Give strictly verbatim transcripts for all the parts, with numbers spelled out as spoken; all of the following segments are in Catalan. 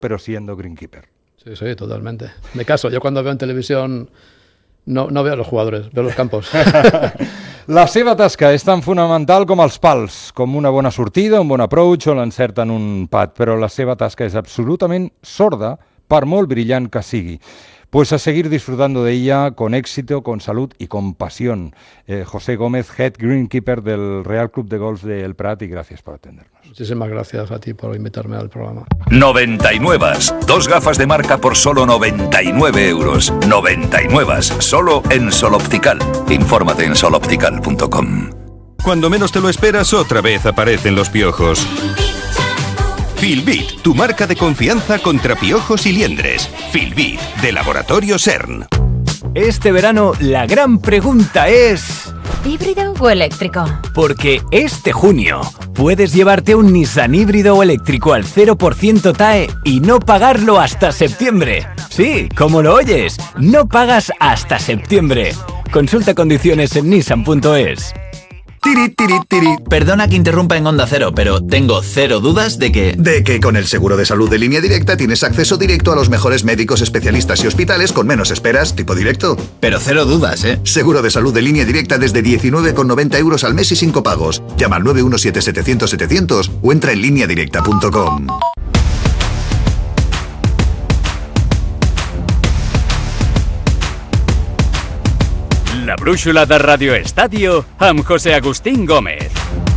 pero siendo greenkeeper. Sí, sí, totalmente. Me caso. Yo cuando veo en televisión no, no veo a los jugadores, veo los campos. La seva tasca és tan fonamental com els pals, com una bona sortida, un bon approach o l'encert en un pad, però la seva tasca és absolutament sorda, per molt brillant que sigui. Pues a seguir disfrutando de ella con éxito, con salud y con pasión. Eh, José Gómez, Head Greenkeeper del Real Club de Golf de El Prat, y gracias por atendernos. Muchísimas gracias a ti por invitarme al programa. noventa y nueve. Dos gafas de marca por solo noventa y nueve euros. noventa y nueve. Solo en Sol Optical. Infórmate en sol optical punto com. Cuando menos te lo esperas, otra vez aparecen los piojos. Filbit, tu marca de confianza contra piojos y liendres. Filbit, de Laboratorio CERN. Este verano la gran pregunta es... ¿híbrido o eléctrico? Porque este junio puedes llevarte un Nissan híbrido o eléctrico al cero por ciento T A E y no pagarlo hasta septiembre. Sí, como lo oyes, no pagas hasta septiembre. Consulta condiciones en nissan punto es. Tiri, tiri, tiri. Perdona que interrumpa en Onda Cero, pero tengo cero dudas de que... De que con el seguro de salud de Línea Directa tienes acceso directo a los mejores médicos, especialistas y hospitales con menos esperas, tipo directo. Pero cero dudas, ¿eh? Seguro de salud de Línea Directa desde diecinueve con noventa euros al mes y cinco pagos. Llama al nueve uno siete setecientos setecientos o entra en línea directa punto com. La brúixola de Radio Estadio amb José Agustín Gómez.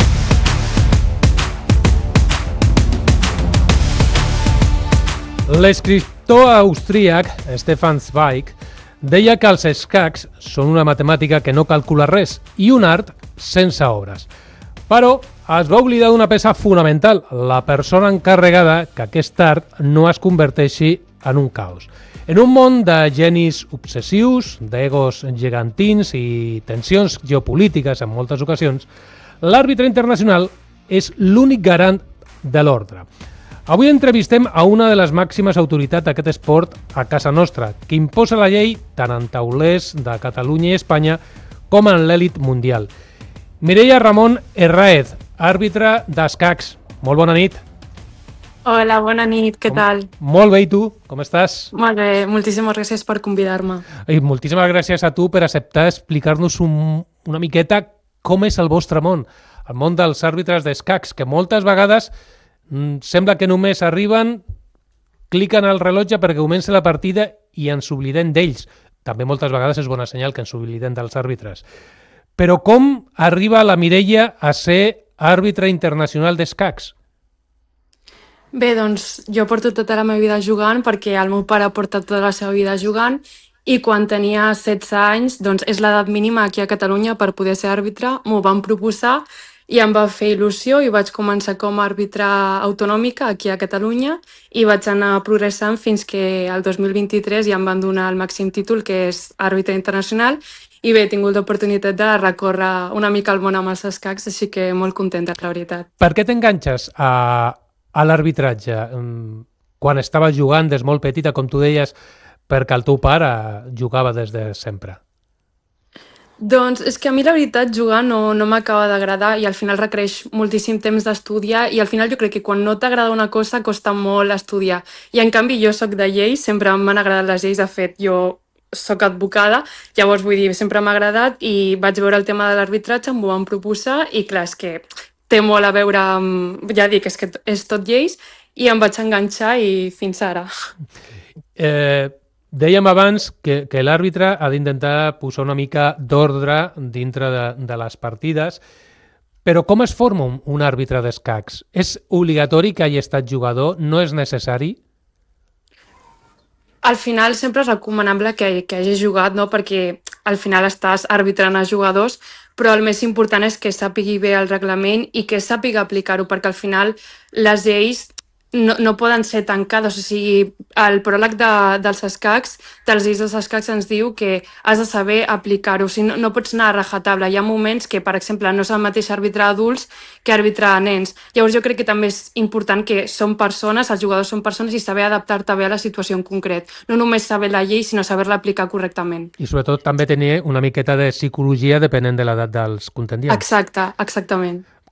L'escriptor austríac Stefan Zweig deia que els escacs són una matemàtica que no calcula res i un art sense obres. Però es va oblidar d'una peça fonamental, la persona encarregada que aquest art no es converteixi en un caos. En un món de genis obsessius, d'egos gegantins i tensions geopolítiques en moltes ocasions, l'àrbitre internacional és l'únic garant de l'ordre. Avui entrevistem a una de les màximes autoritats d'aquest esport a casa nostra, que imposa la llei tant en taulers de Catalunya i Espanya com en l'èlit mundial. Mireia Ramon Herráez, àrbitre d'escacs. Molt bona nit. Hola, bona nit, què tal? Molt bé, i tu? Com estàs? Molt bé, moltíssimes gràcies per convidar-me. I moltíssimes gràcies a tu per acceptar explicar-nos un, una miqueta com és el vostre món, el món dels àrbitres d'escacs, que moltes vegades mm, sembla que només arriben, cliquen al rellotge perquè comença la partida i ens oblidem d'ells. També moltes vegades és bona senyal que ens oblidem dels àrbitres. Però com arriba la Mireia a ser àrbitre internacional d'escacs? Bé, doncs jo porto tota la meva vida jugant perquè el meu pare ha portat tota la seva vida jugant i quan tenia setze anys, doncs és l'edat mínima aquí a Catalunya per poder ser àrbitre, m'ho van proposar i em va fer il·lusió i vaig començar com a àrbitre autonòmica aquí a Catalunya i vaig anar progressant fins que el dos mil vint-i-tres ja em van donar el màxim títol, que és àrbitre internacional, i bé, he tingut l'oportunitat de recórrer una mica el món amb els escacs, així que molt contenta, la veritat. Per què t'enganxes a... a l'arbitratge, quan estava jugant des molt petita, com tu deies, perquè el teu pare jugava des de sempre? Doncs és que a mi la veritat jugar no, no m'acaba d'agradar i al final requereix moltíssim temps d'estudiar i al final jo crec que quan no t'agrada una cosa costa molt estudiar. I en canvi jo soc de lleis, sempre m'han agradat les lleis, de fet jo soc advocada, llavors vull dir, sempre m'ha agradat i vaig veure el tema de l'arbitratge, m'ho van proposar i clar, és que té molt a veure amb, ja dic, és que és tot lleis, i em vaig enganxar i fins ara. Eh, dèiem abans que, que l'àrbitre ha d'intentar posar una mica d'ordre dintre de, de les partides, però com es forma un, un àrbitre d'escacs? És obligatori que hagi estat jugador? No és necessari? Al final sempre és recomanable que, que hagi jugat, no? Perquè al final estàs arbitrant a jugadors, però el més important és que sàpigui bé el reglament i que sàpiga aplicar-ho, perquè al final les lleis no, no poden ser tancades. O sigui, el pròleg de, dels escacs, dels lleis dels escacs ens diu que has de saber aplicar-ho. O sigui, no, no pots anar a rajatabla. Hi ha moments que, per exemple, no és el mateix arbitrar adults que arbitrar a nens. Llavors jo crec que també és important que són persones, els jugadors són persones i saber adaptar-te bé a la situació en concret. No només saber la llei, sinó saber-la aplicar correctament. I sobretot també tenir una miqueta de psicologia depenent de l'edat dels contendients. Exacte, exactament.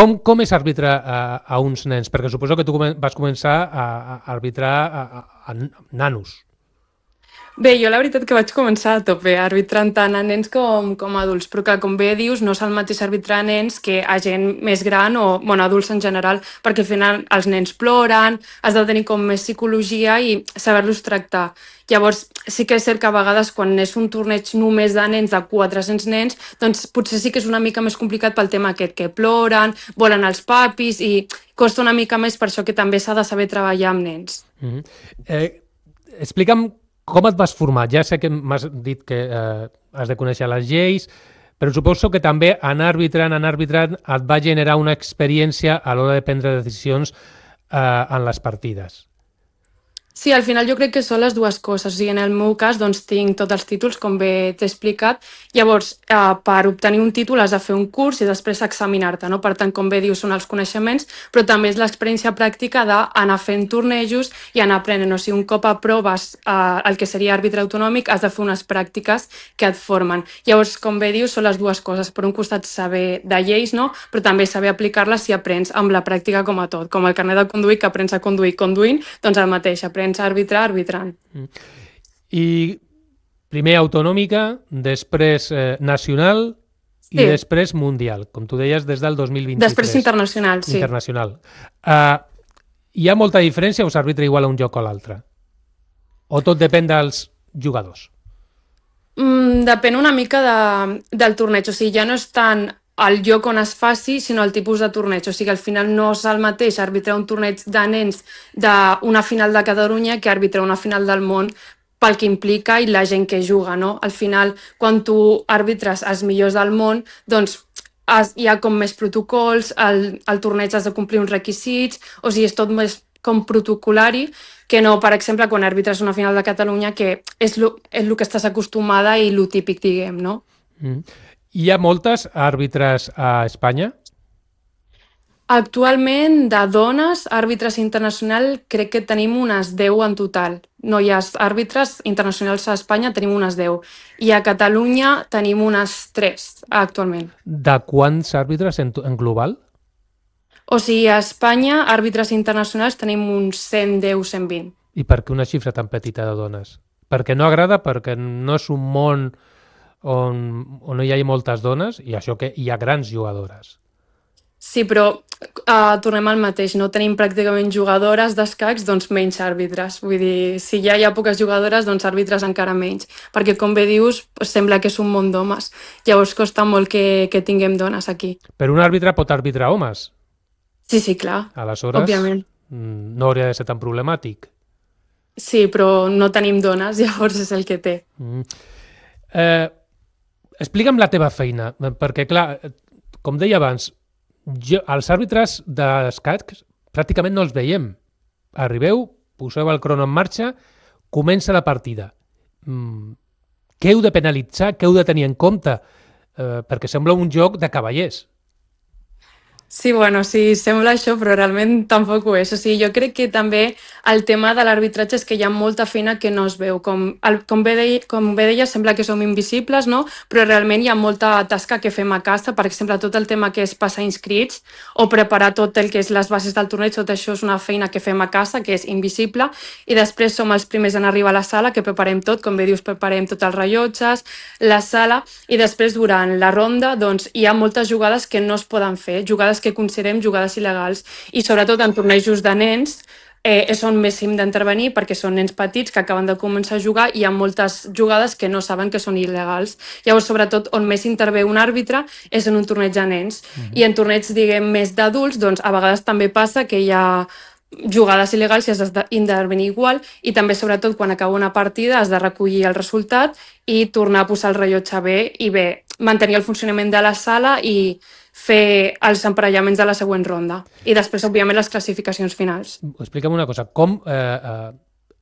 Com, com és arbitrar a, a uns nens? Perquè suposo que tu vas començar a, a arbitrar a, a, a nanos. Bé, jo la veritat que vaig començar a tope, arbitrant tant a nens com, com a adults, però clar, com bé dius, no és el mateix arbitrar a nens que a gent més gran o, bueno, adults en general, perquè al final els nens ploren, has de tenir com més psicologia i saber-los tractar. Llavors, sí que és cert que a vegades quan és un torneig només de nens, de quatre-cents nens, doncs potser sí que és una mica més complicat pel tema aquest, que ploren, volen els papis i costa una mica més, per això que també s'ha de saber treballar amb nens. Mm-hmm. eh, explica'm com et vas formar? Ja sé que m'has dit que eh, has de conèixer les lleis, però suposo que també anar arbitrant, anar arbitrant et va generar una experiència a l'hora de prendre decisions eh, en les partides. Sí, al final jo crec que són les dues coses. O sigui, en el meu cas doncs, tinc tots els títols, com bé t'he explicat. Llavors, eh, per obtenir un títol has de fer un curs i després examinar-te, no? Per tant, com bé dius, són els coneixements, però també és l'experiència pràctica d'anar fent tornejos i anar aprenent. O sigui, un cop aproves eh, el que seria àrbitre autonòmic, has de fer unes pràctiques que et formen. Llavors, com bé dius, són les dues coses. Per un costat, saber de lleis, no? Però també saber aplicar-les si aprens amb la pràctica com a tot. Com el carnet de conduir, que aprens a conduir conduint, doncs el mateix, aprens a arbitrar, arbitrant. I primer autonòmica, després eh, nacional i Sí. després mundial, com tu deies, des del dos mil vint-i-tres. Després internacional, sí. Internacional. Uh, hi ha molta diferència o s'arbitra igual a un joc o a l'altre? O tot depèn dels jugadors? Mm, depèn una mica de, del torneig, o sigui, ja no és tant el lloc on es faci, sinó el tipus de torneig. O sigui, al final no és el mateix arbitrar un torneig de nens d'una final de Catalunya que arbitrar una final del món pel que implica i la gent que juga, no? Al final, quan tu arbitres els millors del món, doncs has, hi ha com més protocols, el, el torneig has de complir uns requisits, o sigui, és tot més com protocolari, que no, per exemple, quan arbitres una final de Catalunya, que és el és lo que estàs acostumada i lo típic, diguem, no? Mm. Hi ha moltes àrbitres a Espanya? Actualment, de dones, àrbitres internacionals, crec que tenim unes deu en total. Noies àrbitres internacionals a Espanya tenim unes deu. I a Catalunya tenim unes tres, actualment. De quants àrbitres en, en global? O sigui, a Espanya, àrbitres internacionals tenim uns cent deu, cent vint. I per què una xifra tan petita de dones? Perquè no agrada, perquè no és un món on, on no hi hagi moltes dones i això que hi ha grans jugadores. Sí, però uh, tornem al mateix. No tenim pràcticament jugadores d'escacs, doncs menys àrbitres. Vull dir, si ja hi ha poques jugadores, doncs àrbitres encara menys. Perquè, com bé dius, sembla que és un món d'homes. Llavors costa molt que, que tinguem dones aquí. Però un àrbitre pot arbitrar homes? Sí, sí, clar. Aleshores, òbviament. No hauria de ser tan problemàtic. Sí, però no tenim dones, llavors és el que té. Mm. Eh, explica'm la teva feina, perquè, clar, com deia abans, jo, els àrbitres d'escacs pràcticament no els veiem. Arribeu, poseu el crono en marxa, comença la partida. Mm, què heu de penalitzar? Què heu de tenir en compte? Eh, perquè sembla un joc de cavallers. Sí, bueno, sí, sembla això, però realment tampoc ho és. O sigui, jo crec que també el tema de l'arbitratge és que hi ha molta feina que no es veu. Com, el, com, bé deia, com bé deia, sembla que som invisibles, no? Però realment hi ha molta tasca que fem a casa. Per exemple, tot el tema que és passar inscrits o preparar tot el que és les bases del torneig, tot això és una feina que fem a casa, que és invisible. I després som els primers en arribar a la sala, que preparem tot, com bé dius, preparem tots els rellotges, la sala, i després durant la ronda doncs, hi ha moltes jugades que no es poden fer, jugades que considerem jugades il·legals i sobretot en tornejos de nens eh, és on més hem d'intervenir perquè són nens petits que acaben de començar a jugar i hi ha moltes jugades que no saben que són il·legals. Llavors, sobretot, on més intervé un àrbitre és en un torneig de nens. Mm-hmm. I en torneigs, diguem, més d'adults, doncs a vegades també passa que hi ha jugades il·legals i has d'intervenir igual i també, sobretot, quan acaba una partida has de recollir el resultat i tornar a posar el rellotge bé i bé, mantenir el funcionament de la sala i fer els emparellaments de la següent ronda. I després, òbviament, les classificacions finals. Explica'm una cosa, com eh,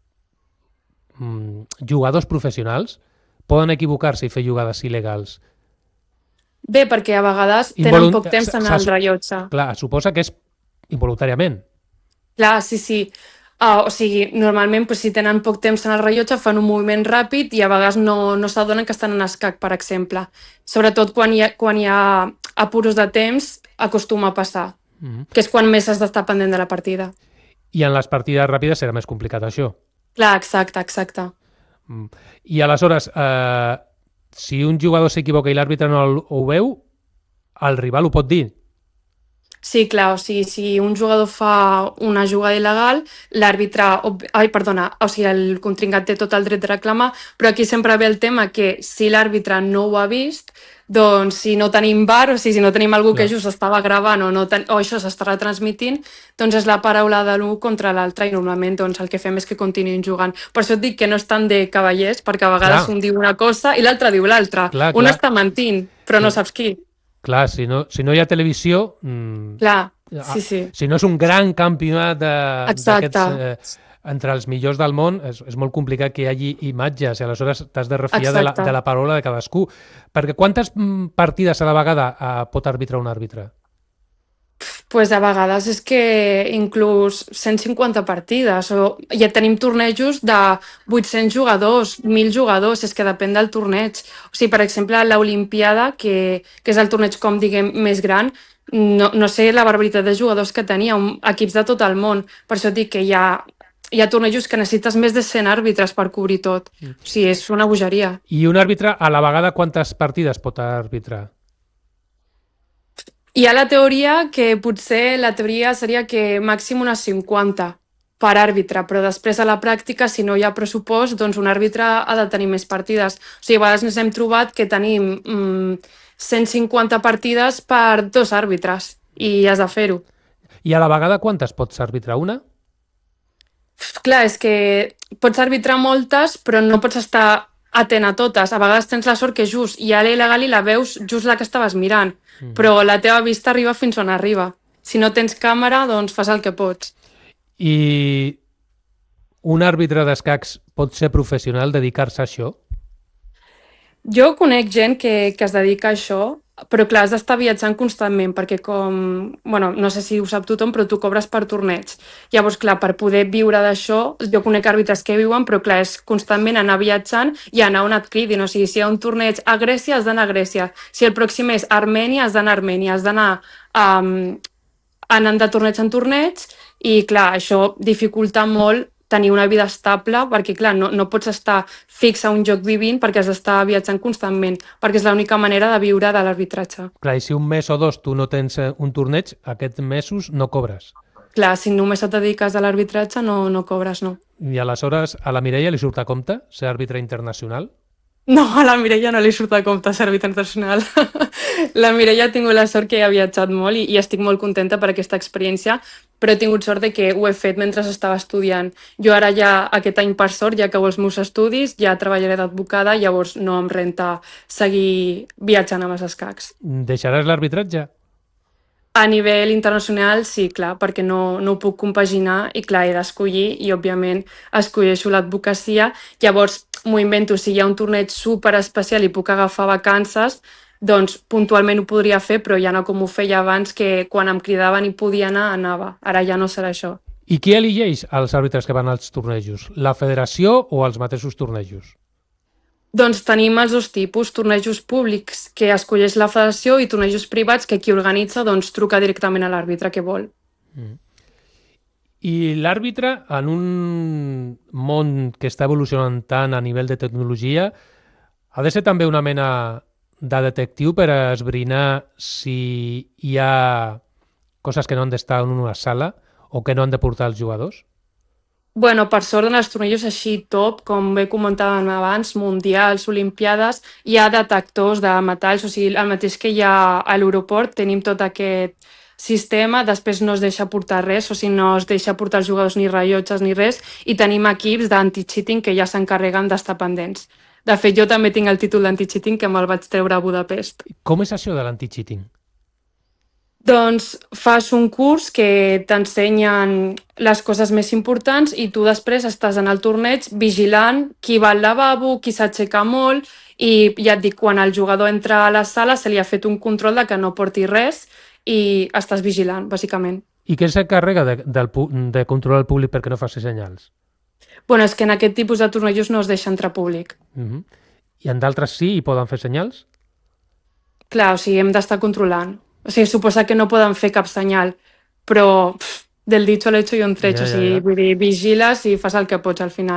eh, jugadors professionals poden equivocar-se i fer jugades il·legals? Bé, perquè a vegades tenen Involunt... poc temps en el rellotge. Clar, suposa que és involuntàriament. Clar, sí, sí. Uh, o sigui, normalment, pues, si tenen poc temps en el rellotge, fan un moviment ràpid i a vegades no, no s'adonen que estan en escac, per exemple. Sobretot quan hi ha, quan hi ha apuros de temps, acostuma a passar. Mm. que és quan més has d'estar pendent de la partida. I en les partides ràpides serà més complicat això. Clar, exacte, exacte. Mm. I aleshores, eh, si un jugador s'equivoca i l'àrbitre no el- ho veu, el rival ho pot dir. Sí, clar, o sigui, si un jugador fa una jugada il·legal, l'àrbitre, ob- ai, perdona, o sigui, el contrincant té tot el dret de reclamar, però aquí sempre ve el tema que si l'àrbitre no ho ha vist, doncs si no tenim V A R, o sigui, si no tenim algú Clar. que just estava gravant o, no ten o això s'està retransmitint, doncs és la paraula de l'un contra l'altre i normalment doncs, el que fem és que continuïn jugant. Per això et dic que no és tant de cavallers, perquè a vegades Clar. un diu una cosa i l'altre diu l'altra. Clar, Un clar. està mentint, però no saps qui. Clar, si no, si no hi ha televisió... Mm, Clar, ah, sí, sí. Si no és un gran campionat de- Exacte. d'aquests... Eh, entre els millors del món és, és molt complicat que hi hagi imatges i aleshores t'has de refiar de la, Exacte. de la paraula de cadascú. Perquè quantes mm, partides a la vegada eh, pot arbitrar un àrbitre? Pues a vegades és que inclús cent cinquanta partides, o ja tenim tornejos de vuit-cents jugadors, mil jugadors, és que depèn del torneig. O sigui, per exemple, l'Olimpiada, que, que és el torneig, com diguem, més gran, no, no sé la barbaritat de jugadors que tenia, un, equips de tot el món. Per això et dic que hi ha, hi ha tornejos que necessites més de cent àrbitres per cobrir tot. O sigui, és una bogeria. I un àrbitre a la vegada quantes partides pot arbitrar? Hi ha la teoria que potser la teoria seria que màxim unes cinquanta per àrbitre, però després a la pràctica, si no hi ha pressupost, doncs un àrbitre ha de tenir més partides. O sigui, a vegades ens hem trobat que tenim mm, cent cinquanta partides per dos àrbitres i has de fer-ho. I a la vegada quantes pots arbitrar? Una? Clar, és que pots arbitrar moltes, però no pots estar atent a totes. A vegades tens la sort que just hi ha l'il·legal i la veus just la que estaves mirant, mm. però la teva vista arriba fins on arriba. Si no tens càmera, doncs fas el que pots. I un àrbitre d'escacs pot ser professional, dedicar-se a això? Jo conec gent que, que es dedica a això, però clar, has d'estar viatjant constantment, perquè com, bueno, no sé si ho sap tothom, però tu cobres per torneig. Llavors, clar, per poder viure d'això, jo conec àrbitres que viuen, però clar, és constantment anar viatjant i anar on et cridin. O sigui, si hi ha un torneig a Grècia, has d'anar a Grècia. Si el pròxim és Armènia, has d'anar a Armènia. Has d'anar um, anant de torneig en torneig i clar, això dificulta molt tenir una vida estable, perquè clar, no, no pots estar fix a un lloc vivint perquè has d'estar viatjant constantment, perquè és l'única manera de viure de l'arbitratge. Clar, i si un mes o dos tu no tens un torneig, aquests mesos no cobres. Clar, si només et dediques a l'arbitratge no, no cobres, no. I aleshores a la Mireia li surt a compte ser àrbitre internacional? No, a la Mireia no li surt a compte ser àrbitre internacional. La Mireia ha tingut la sort que ha viatjat molt i, i estic molt contenta per aquesta experiència, però he tingut sort de que ho he fet mentre estava estudiant. Jo ara ja, aquest any per sort, ja acabo els meus estudis, ja treballaré d'advocada, llavors no em renta seguir viatjant amb els escacs. Deixaràs l'arbitratge? A nivell internacional, sí, clar, perquè no, no ho puc compaginar i, clar, he d'escollir i, òbviament, escolleixo l'advocacia. Llavors, m'ho invento, si hi ha un torneig super especial i puc agafar vacances, doncs puntualment ho podria fer, però ja no com ho feia abans, que quan em cridaven i podia anar, anava. Ara ja no serà això. I qui elegeix els àrbitres que van als tornejos? La federació o els mateixos tornejos? Doncs tenim els dos tipus, tornejos públics que escolleix la federació i tornejos privats que qui organitza doncs, truca directament a l'àrbitre que vol. Mm. I l'àrbitre, en un món que està evolucionant tant a nivell de tecnologia, ha de ser també una mena de detectiu per a esbrinar si hi ha coses que no han d'estar en una sala o que no han de portar els jugadors? Bueno, per sort en els tornejos així top, com bé comentàvem abans, mundials, olimpiades, hi ha detectors de metalls, o sigui, el mateix que hi ha a l'aeroport, tenim tot aquest sistema, després no es deixa portar res, o sigui, no es deixa portar els jugadors ni rellotges ni res, i tenim equips d'anti-cheating que ja s'encarreguen d'estar pendents. De fet, jo també tinc el títol d'anti-cheating que me'l vaig treure a Budapest. Com és això de l'anti-cheating? Doncs fas un curs que t'ensenyen les coses més importants i tu després estàs en el torneig vigilant qui va al lavabo, qui s'aixeca molt i ja et dic, quan el jugador entra a la sala se li ha fet un control de que no porti res i estàs vigilant, bàsicament. I què s'encarrega de, del, de controlar el públic perquè no faci senyals? Bueno, és que en aquest tipus de tornejos no es deixa entrar públic. Uh-huh. I en d'altres sí i poden fer senyals? Clar, o sigui, hem d'estar controlant. O sigui, suposa que no poden fer cap senyal, però pff, del dicho al hecho i un tretx, Ja, o ja, sigui, ja. vull dir, vigiles i fas el que pots al final.